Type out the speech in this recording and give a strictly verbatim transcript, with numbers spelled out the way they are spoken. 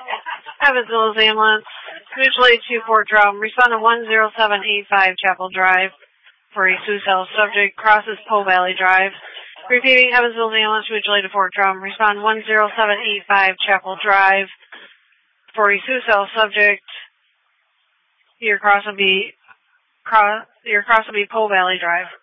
Evansville Ambulance, mutual aid to Fort Drum. Respond to one zero seven eight five Chapel Drive for a suicidal subject. Crosses Po Valley Drive. Repeating, Evansville Ambulance, mutual aid to Fort Drum. Respond one zero seven eight five Chapel Drive for a suicidal subject. Your cross will be cross. Your cross will be Po Valley Drive.